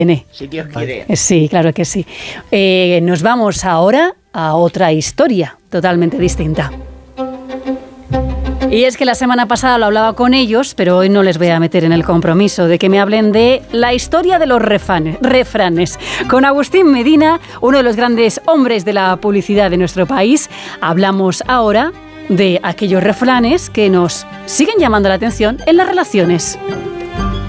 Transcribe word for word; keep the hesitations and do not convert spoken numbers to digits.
Si Dios quiere. Sí, claro que sí. Eh, nos vamos ahora a otra historia totalmente distinta. Y es que la semana pasada lo hablaba con ellos, pero hoy no les voy a meter en el compromiso de que me hablen de la historia de los refranes. refranes. Con Agustín Medina, uno de los grandes hombres de la publicidad de nuestro país, hablamos ahora de aquellos refranes que nos siguen llamando la atención en las relaciones.